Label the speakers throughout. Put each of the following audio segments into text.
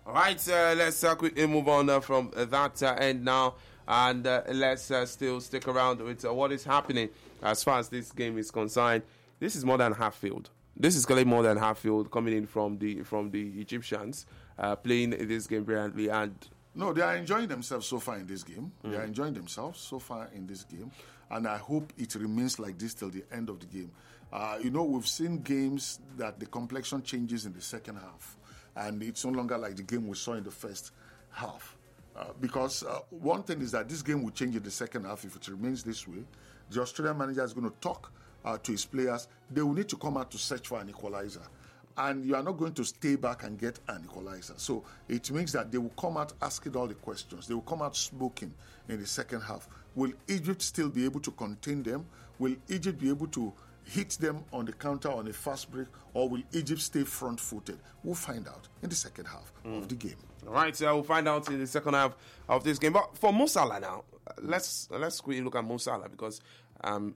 Speaker 1: All right, let's quickly move on from that end now, and let's still stick around with what is happening as far as this game is concerned. This is more than half field. This is clearly more than half field coming in from the Egyptians playing this game brilliantly. And
Speaker 2: no, they are enjoying themselves so far in this game. They are enjoying themselves so far in this game, and I hope it remains like this till the end of the game. We've seen games that the complexion changes in the second half, and it's no longer like the game we saw in the first half. Because one thing is that this game will change in the second half if it remains this way. The Australian manager is going to talk to his players. They will need to come out to search for an equalizer. And you are not going to stay back and get an equalizer. So it means that they will come out asking all the questions. They will come out smoking in the second half. Will Egypt still be able to contain them? Will Egypt be able to hit them on the counter on a fast break? Or will Egypt stay front-footed? We'll find out in the second half of the game.
Speaker 1: All right, so we'll find out in the second half of this game. But for Mo Salah now, let's quickly look at Mo Salah, because I'm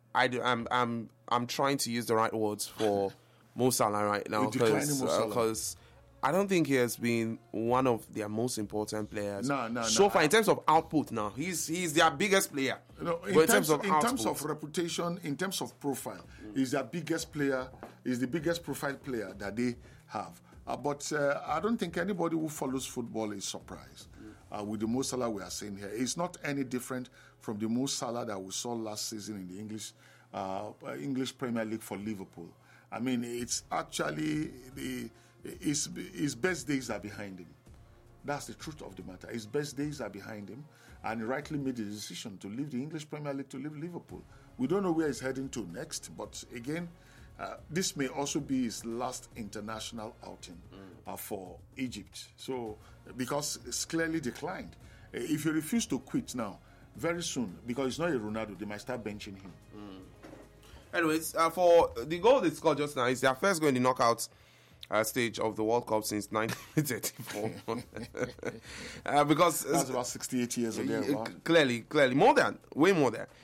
Speaker 1: trying to use the right words for Mo Salah right now, because I don't think he has been one of their most important players so far in terms of output. Now he's their biggest player.
Speaker 2: In terms of reputation, in terms of profile, he's their biggest player. He's the biggest profile player that they have. But I don't think anybody who follows football is surprised with the Mo Salah we are seeing here. It's not any different from the Mo Salah that we saw last season in the English Premier League for Liverpool. I mean, it's actually his best days are behind him. That's the truth of the matter. His best days are behind him, and he rightly made the decision to leave the English Premier League to leave Liverpool. We don't know where he's heading to next, but again, this may also be his last international outing for Egypt. So, because it's clearly declined. If he refuses to quit now, very soon, because he's not a Ronaldo, they might start benching him.
Speaker 1: Anyways, for the goal they scored just now, is their first goal in the knockout stage of the World Cup since 1934. Because
Speaker 2: that's about 68 years ago.
Speaker 1: Clearly, way more than.